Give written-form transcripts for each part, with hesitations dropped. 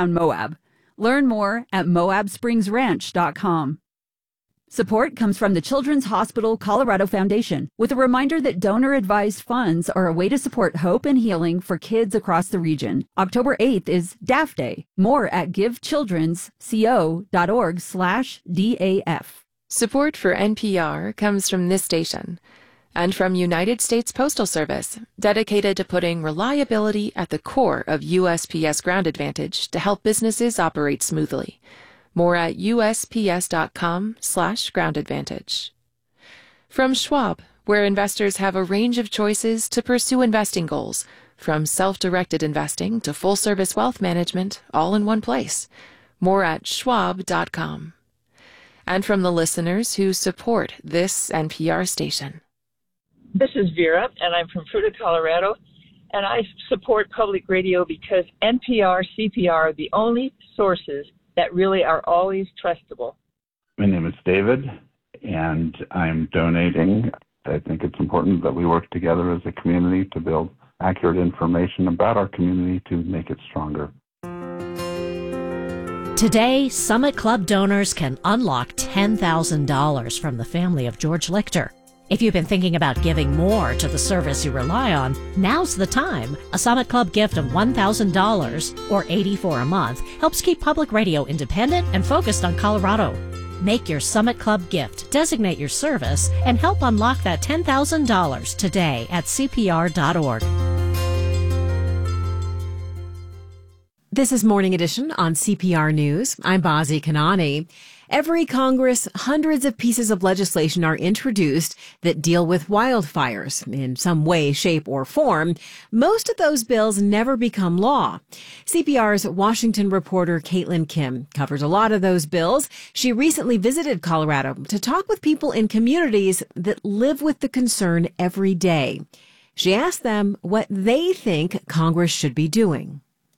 downtown Moab. Learn more at moabspringsranch.com. Support comes from the Children's Hospital Colorado Foundation, with a reminder that donor-advised funds are a way to support hope and healing for kids across the region. October 8th is DAF Day. More at givechildrensco.org/DAF. Support for NPR comes from this station and from United States Postal Service, dedicated to putting reliability at the core of USPS Ground Advantage to help businesses operate smoothly. More at usps.com/Ground Advantage. From Schwab, where investors have a range of choices to pursue investing goals, from self-directed investing to full-service wealth management, all in one place. More at schwab.com. And from the listeners who support this NPR station. This is Vera, and I'm from Fruita, Colorado, and I support public radio because NPR, CPR are the only sources that really are always trustable. My name is David, and I'm donating. I think it's important that we work together as a community to build accurate information about our community to make it stronger. Today, Summit Club donors can unlock $10,000 from the family of George Lichter. If you've been thinking about giving more to the service you rely on, now's the time. A Summit Club gift of $1,000 or $84 a month helps keep public radio independent and focused on Colorado. Make your Summit Club gift, designate your service, and help unlock that $10,000 today at CPR.org. This is Morning Edition on CPR News. I'm Bazi Kanani. Every Congress, hundreds of pieces of legislation are introduced that deal with wildfires in some way, shape, or form. Most of those bills never become law. CPR's Washington reporter Caitlin Kim covers a lot of those bills. She recently visited Colorado to talk with people in communities that live with the concern every day. She asked them what they think Congress should be doing.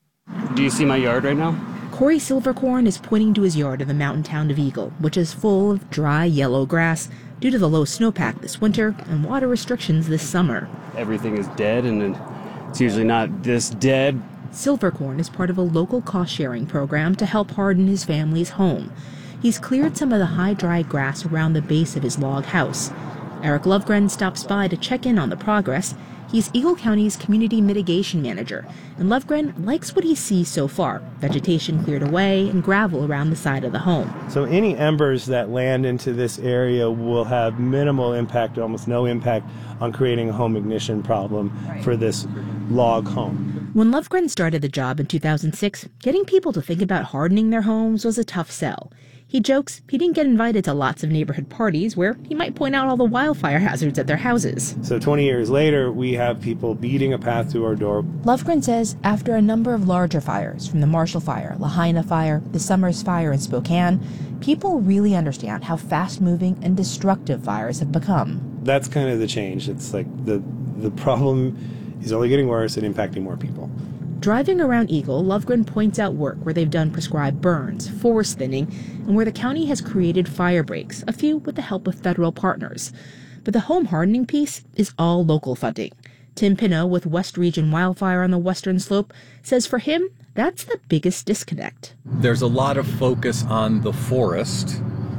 Do you see my yard right now? Corey Silvercorn is pointing to his yard in the mountain town of Eagle, which is full of dry yellow grass due to the low snowpack this winter and water restrictions this summer. Everything is dead, and it's usually not this dead. Silvercorn is part of a local cost-sharing program to help harden his family's home. He's cleared some of the high, dry grass around the base of his log house. Eric Lovegren stops by to check in on the progress. He's Eagle County's community mitigation manager, and Lovegren likes what he sees so far. Vegetation cleared away and gravel around the side of the home. So any embers that land into this area will have minimal impact, almost no impact, on creating a home ignition problem for this log home. When Lovegren started the job in 2006, getting people to think about hardening their homes was a tough sell. He jokes he didn't get invited to lots of neighborhood parties where he might point out all the wildfire hazards at their houses. So 20 years later, we have people beating a path to our door. Lovegren says after a number of larger fires, from the Marshall Fire, Lahaina Fire, the Summers Fire in Spokane, people really understand how fast-moving and destructive fires have become. That's kind of the change. It's like the problem is only getting worse and impacting more people. Driving around Eagle, Lovegren points out work where they've done prescribed burns, forest thinning, and where the county has created fire breaks, a few with the help of federal partners. But the home hardening piece is all local funding. Tim Pino with West Region Wildfire on the Western Slope says for him, that's the biggest disconnect. There's a lot of focus on the forest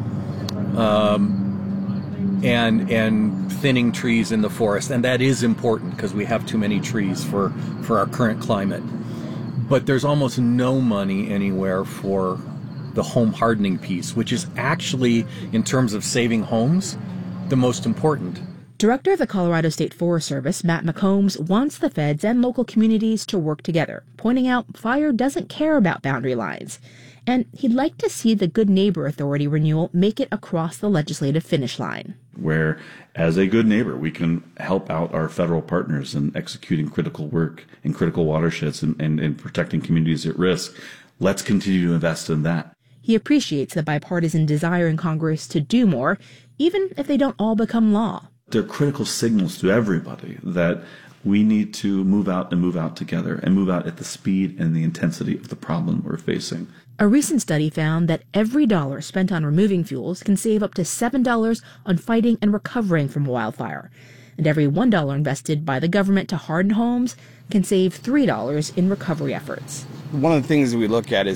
and thinning trees in the forest, and that is important because we have too many trees for our current climate. But there's almost no money anywhere for the home hardening piece, which is actually, in terms of saving homes, the most important. Director of the Colorado State Forest Service, Matt McCombs, wants the feds and local communities to work together, pointing out fire doesn't care about boundary lines. And he'd like to see the Good Neighbor Authority renewal make it across the legislative finish line. Where, as a good neighbor, we can help out our federal partners in executing critical work in critical watersheds and protecting communities at risk. Let's continue to invest in that. He appreciates the bipartisan desire in Congress to do more, even if they don't all become law. They're critical signals to everybody that we need to move out together and move out at the speed and the intensity of the problem we're facing. A recent study found that every dollar spent on removing fuels can save up to $7 on fighting and recovering from a wildfire. And every $1 invested by the government to harden homes can save $3 in recovery efforts. One of the things we look at is